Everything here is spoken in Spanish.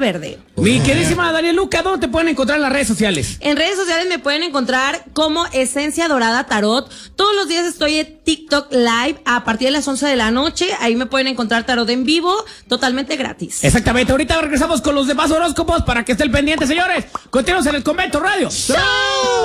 verde. Mi queridísima Daniel Luca, ¿dónde te pueden encontrar en las redes sociales? En redes sociales me pueden encontrar como Esencia Dorada Tarot. Todos los días estoy en TikTok Live a partir de las 11 de la noche. Ahí me pueden encontrar tarot en vivo, totalmente gratis. Exactamente, ahorita regresamos con los demás horóscopos para que estén pendientes, señores. Continuamos en el Convento Radio. ¡Show!